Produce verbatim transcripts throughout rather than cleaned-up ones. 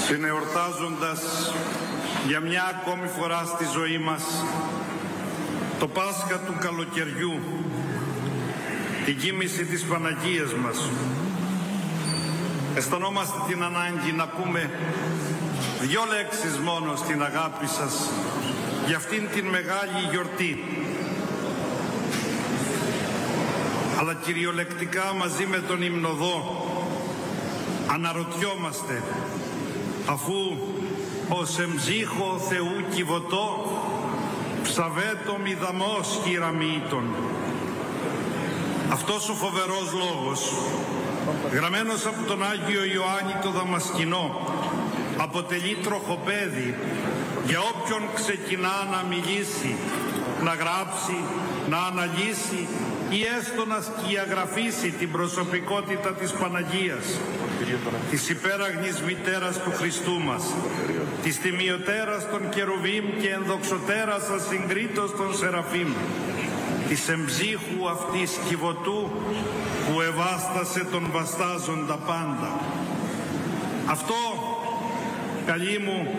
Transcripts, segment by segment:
συνεορτάζοντας για μια ακόμη φορά στη ζωή μας το Πάσχα του καλοκαιριού, την κοίμηση της Παναγίας μας, αισθανόμαστε την ανάγκη να πούμε δυο λέξεις μόνο στην αγάπη σας για αυτήν την μεγάλη γιορτή. Αλλά κυριολεκτικά μαζί με τον υμνοδό αναρωτιόμαστε, αφού ως εμψύχο Θεού κυβωτό ψαβέτο μηδαμός χειραμήτων. Αυτός ο φοβερός λόγος, γραμμένος από τον Άγιο Ιωάννη το Δαμασκηνό, αποτελεί τροχοπέδι για όποιον ξεκινά να μιλήσει, να γράψει, να αναλύσει ή έστω να σκιαγραφίσει την προσωπικότητα της Παναγίας, της υπέραγνης μητέρας του Χριστού μας, της τιμιωτέρας των Κερουβίμ και ενδοξωτέρας ασυγκρίτως των Σεραφείμ, της εμψύχου αυτής κυβωτού που ευάστασε τον βαστάζοντα πάντα. Αυτό, καλοί μου,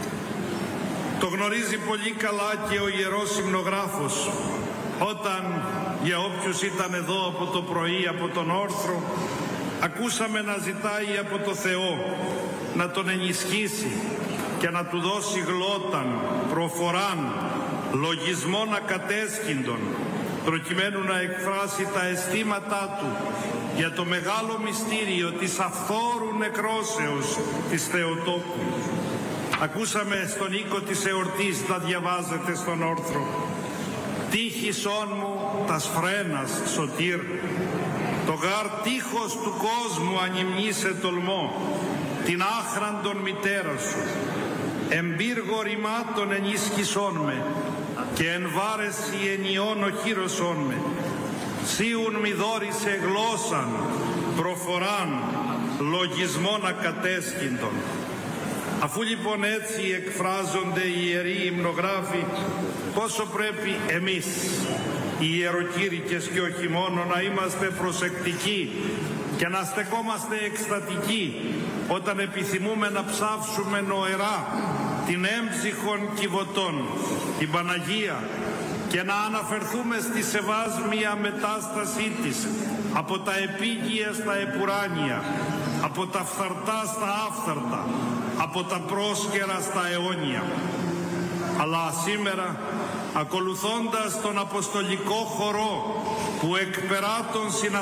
το γνωρίζει πολύ καλά και ο Ιερός Υμνογράφος, όταν, για όποιους ήταν εδώ από το πρωί, από τον όρθρο, ακούσαμε να ζητάει από το Θεό να τον ενισχύσει και να του δώσει γλώτταν, προφοράν, λογισμόν ακατέσχυντον, προκειμένου να εκφράσει τα αισθήματά του για το μεγάλο μυστήριο της αυθόρου νεκρόσεως της Θεοτόκου. Ακούσαμε στον οίκο της εορτής να διαβάζεται στον όρθρο: «Τύχησόν μου τας φρένας σωτήρ, το γάρ τείχος του κόσμου ανυμνήσε τολμό, την άχραντον μητέρα σου, εμπύργο ρημάτων ενίσχυσόν με, και εν βάρεση ενιών οχύρωσόν με, σίουν μη δόρισε γλώσσαν, προφοράν, λογισμόν ακατέσχυντον». Αφού λοιπόν έτσι εκφράζονται οι ιεροί υμνογράφοι, πόσο πρέπει εμείς, οι ιεροκήρυκες και όχι μόνο, να είμαστε προσεκτικοί και να στεκόμαστε εκστατικοί όταν επιθυμούμε να ψάψουμε νοερά την έμψυχον κυβωτών, την Παναγία, και να αναφερθούμε στη σεβάσμια μετάστασή της από τα επίγεια στα επουράνια, από τα φθαρτά στα άφθαρτα, από τα πρόσκαιρα στα αιώνια. Αλλά σήμερα, ακολουθώντας τον Αποστολικό χορό που εκπερά των